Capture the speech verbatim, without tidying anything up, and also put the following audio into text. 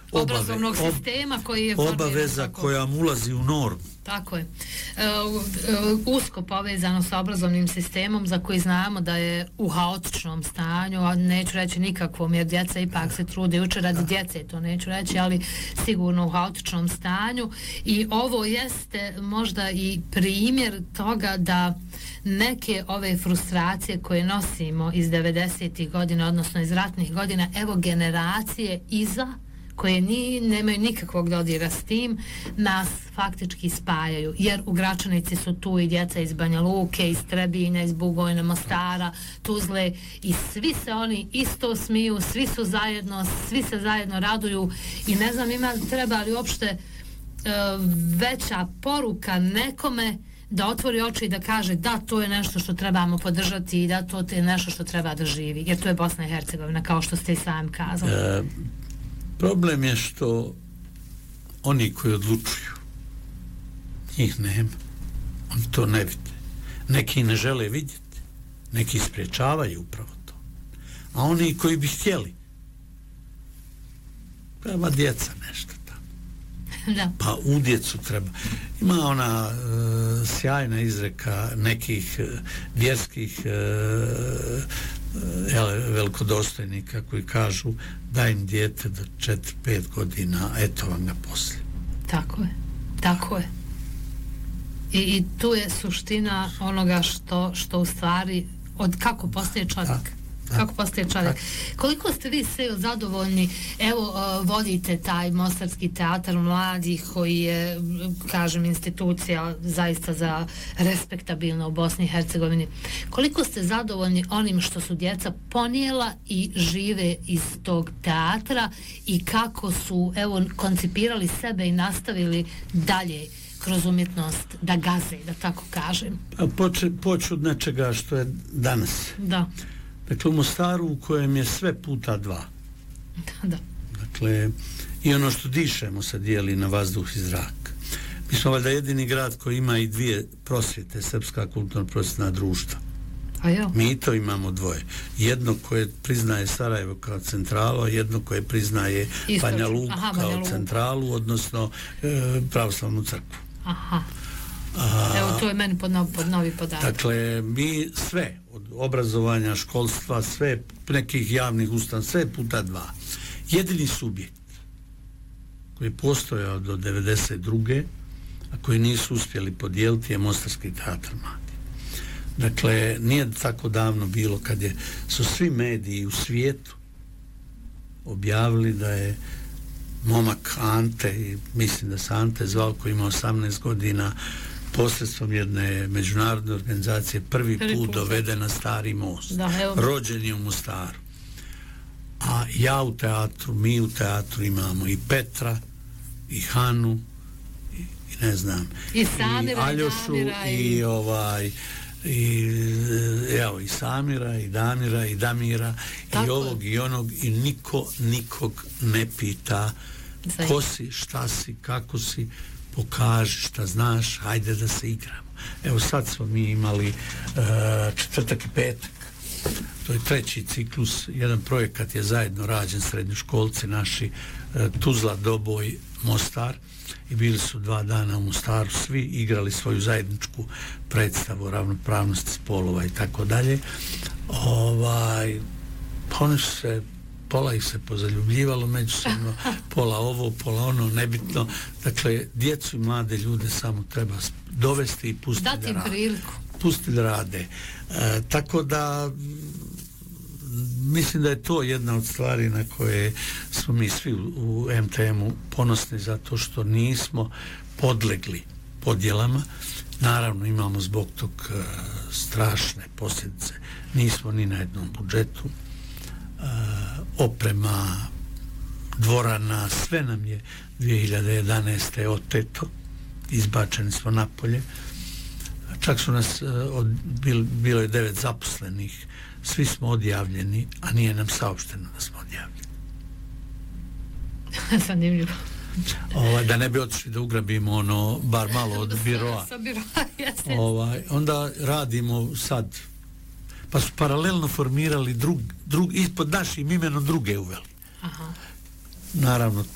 obrazovnog obave, sistema koji je obaveza koja mu ulazi u normu. Tako je. E, usko povezano sa obrazovnim sistemom za koji znamo da je u haotičnom stanju, a neću reći nikakvom, jer djeca ipak se trude uče radi djece, to neću reći, ali sigurno u haotičnom stanju. I ovo jeste možda i primjer toga da neke ove frustracije koje nosimo iz devedesetih godina, odnosno iz ratnih godina, evo generacije iza, koje ni, nemaju nikakvog dodira s tim, nas faktički spajaju, jer u Gračanici su tu i djeca iz Banja Luke, iz Trebinja, iz Bugojna, Mostara, Tuzle, i svi se oni isto smiju, svi su zajedno, svi se zajedno raduju, i ne znam ima treba li uopšte e, veća poruka nekome da otvori oči i da kaže da to je nešto što trebamo podržati i da to je nešto što treba da živi, jer to je Bosna i Hercegovina, kao što ste i sami kazali. E, problem je što oni koji odlučuju, njih nema, oni to ne vide, neki ne žele vidjeti, neki spriječavaju upravo to, a oni koji bi htjeli, treba djeca nešto tamo. Da. Pa u djecu treba. Ima ona uh, sjajna izreka nekih uh, vjerskih uh, uh, velikodostojnika koji kažu daj im dijete do četiri pet godina, eto vam ga poslije. Tako je, tako je. I, i tu je suština onoga što, što u stvari od kako postaje čovjek. Da. Kako postaje čovjek. Koliko ste vi sve zadovoljni, evo uh, vodite taj Mostarski teatar mladih koji je, kažem, institucija zaista za respektabilno u Bosni i Hercegovini. Koliko ste zadovoljni onim što su djeca ponijela i žive iz tog teatra i kako su, evo, koncipirali sebe i nastavili dalje kroz umjetnost da gaze, da tako kažem? Pa poče, poču od nečega što je danas. Da. Dakle, u Mostaru u kojem je sve puta dva. Da, da. Dakle, i ono što dišemo se dijeli na vazduh i zrak. Mi smo valjda jedini grad koji ima i dvije prosvjete, Srpska kulturno-prosvjetna društva. A jo. Mi to imamo dvoje. Jedno koje priznaje Sarajevo kao centralu, a jedno koje priznaje Istoč. Banja Luku Aha, kao Banja Luku. centralu, odnosno e, pravoslavnu crkvu. Aha. A, evo, to je meni pod, nov, pod novi podatak. Dakle, mi sve, od obrazovanja, školstva, sve nekih javnih ustan, sve puta dva. Jedini subjekt koji je postojao do devedeset druge a koji nisu uspjeli podijeliti je Mostarski teatar mladi. Dakle, nije tako davno bilo kad je, su svi mediji u svijetu objavili da je momak Ante, i mislim da se Ante zvao, koji ima osamnaest godina, posredstvom jedne međunarodne organizacije prvi, prvi put, put doveden na Stari most. Da, rođen je u Mostaru. A ja u teatru, mi u teatru imamo i Petra, i Hanu, i, i ne znam, i, Samira, i Aljošu, i, i ovaj, i, evo, i Samira, i Damira, i Damira, tako, i ovog, i onog, i niko nikog ne pita Zaj. ko si, šta si, kako si, pokaži šta znaš, hajde da se igramo. Evo sad smo mi imali uh, četvrtak i petak, to je treći ciklus, jedan projekat je zajedno rađen, srednjoškolci naši, uh, Tuzla, Doboj, Mostar, i bili su dva dana u Mostaru, svi igrali svoju zajedničku predstavu o ravnopravnosti spolova i tako dalje. Ovaj, oni su se, pola ih se pozaljubljivalo međusobno, pola ovo, pola ono, nebitno. Dakle, djecu i mlade ljude samo treba dovesti i pustiti dati da rade. Pustiti da rade. E, tako da mislim da je to jedna od stvari na koje smo mi svi u, u em te emu ponosni, zato što nismo podlegli podjelama. Naravno, imamo zbog tog uh, strašne posljedice. Nismo ni na jednom budžetu. Uh, oprema, dvorana, sve nam je dvije hiljade jedanaeste oteto. Izbačeni smo napolje. Čak su nas, uh, od, bil, bilo je devet zaposlenih. Svi smo odjavljeni, a nije nam saopšteno da smo odjavljeni. Zanimljivo. Ovaj, da ne bi otišli da ugrabimo ono, bar malo od biroa. Sa biroa, jesne. Ovaj, onda radimo sad, pa su paralelno formirali drug, drug, ispod našim imenom druge uveli. Aha. Naravno,